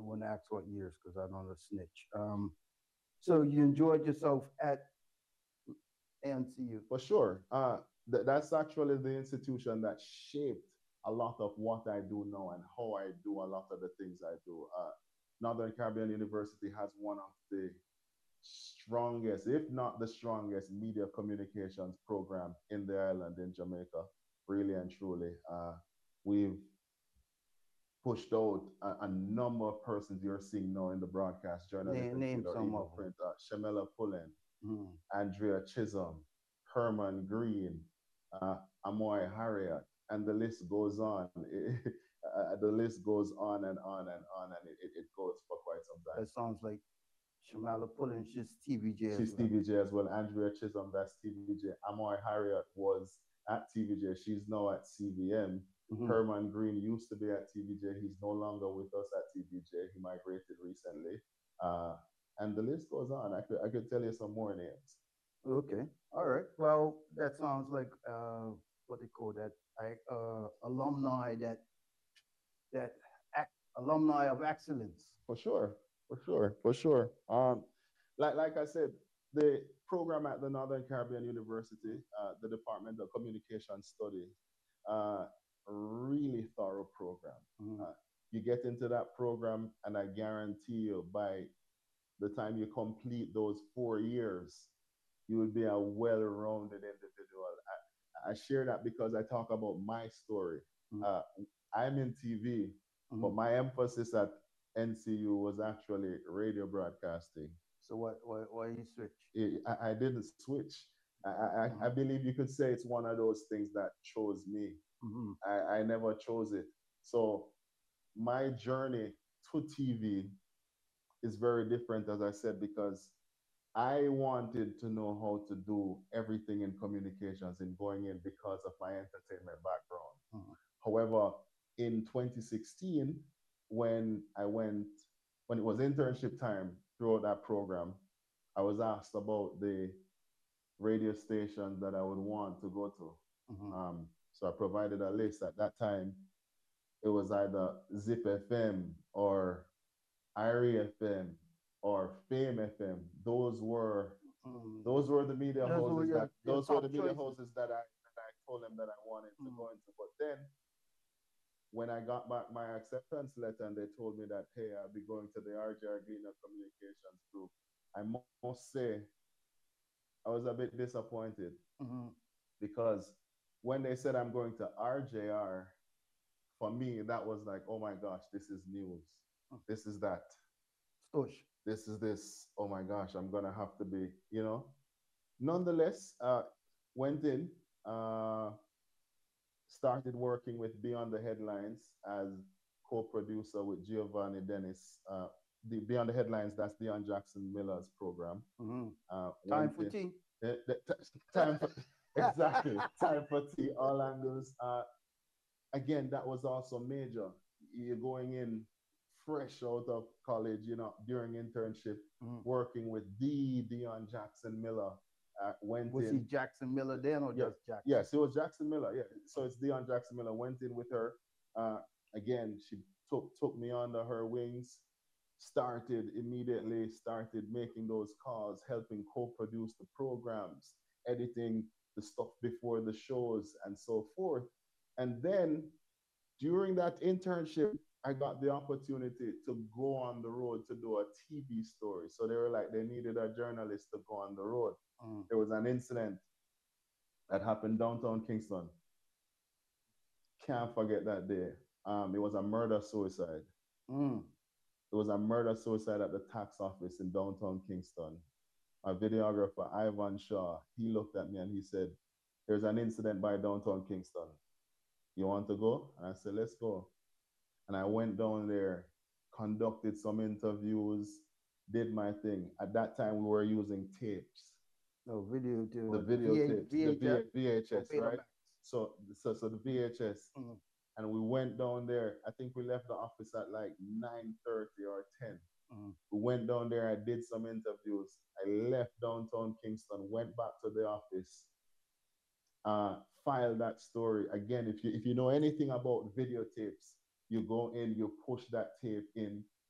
wouldn't ask what years because I don't want to snitch. So you enjoyed yourself at ANCU? For sure. That's actually the institution that shaped a lot of what I do now and how I do a lot of the things I do. Northern Caribbean University has one of the strongest, if not the strongest, media communications program in the island in Jamaica, really and truly. We've pushed out a number of persons you're seeing now in the broadcast, journalism Name field, or some even of them. print. Shamela Pullen, Mm. Andrea Chisholm, Herman Green, Amoy Harriet, and the list goes on. The list goes on and on and on, and it goes for quite some time. That sounds like Shamala Pullen. She's TVJ as She's well. TVJ as well. Andrea Chisholm, that's TVJ. Amoy Harriet was at TVJ. She's now at CBM. Mm-hmm. Herman Green used to be at TVJ. He's no longer with us at TVJ. He migrated recently. And the list goes on. I could tell you some more names. Okay. All right. Well, that sounds like what they call that alumni alumni of excellence. For sure. Like I said, the program at the Northern Caribbean University, the Department of Communication Studies, really thorough program. Mm-hmm. You get into that program, and I guarantee you, by the time you complete those 4 years, you will be a well-rounded individual. I share that because I talk about my story. Mm-hmm. I'm in TV, mm-hmm. but my emphasis at NCU was actually radio broadcasting. So why you switch? I didn't switch. I believe you could say it's one of those things that chose me. Mm-hmm. I never chose it. So my journey to TV is very different, as I said, because I wanted to know how to do everything in communications and going in because of my entertainment background. Mm-hmm. However, in 2016, when it was internship time throughout that program, I was asked about the radio stations that I would want to go to. Mm-hmm. So I provided a list. At that time, it was either Zip FM or Irie FM or Fame FM. Those were the media houses that I told them that I wanted to go into. But then when I got back my acceptance letter and they told me that, hey, I'll be going to the RJ Ardina Communications Group, I must say I was a bit disappointed. Mm-hmm. Because when they said I'm going to RJR, for me, that was like, oh my gosh, this is news. This is that. Stush. This is this. Oh my gosh, I'm going to have to be, Nonetheless, went in, started working with Beyond the Headlines as co-producer with Giovanni Dennis. The Beyond the Headlines, that's Dion Jackson Miller's program. Mm-hmm. Time for tea. Time for exactly. Time for tea. All angles. Again, that was also major. You're going in fresh out of college, during internship, working with Dion Jackson Miller. Was he Jackson Miller then or just Jackson? Yes, it was Jackson Miller. Yeah, so it's Dion Jackson Miller. Went in with her. Again, she took me under her wings. Started making those calls, helping co-produce the programs, editing the stuff before the shows, and so forth. And then during that internship, I got the opportunity to go on the road to do a TV story. So they needed a journalist to go on the road. There was an incident that happened downtown Kingston. Can't forget that day. It was a murder-suicide. It was a murder-suicide at the tax office in downtown Kingston. Our videographer, Ivan Shaw, he looked at me and he said, there's an incident by downtown Kingston. You want to go? And I said, let's go. And I went down there, conducted some interviews, did my thing. At that time, we were using tapes. No, video too. The video tapes, VHS, right? So the VHS. Mm-hmm. And we went down there. I think we left the office at like 9:30 or 10. Mm-hmm. We went down there. I did some interviews. I left downtown Kingston, went back to the office, filed that story. Again, if you know anything about videotapes, you go in, you push that tape in,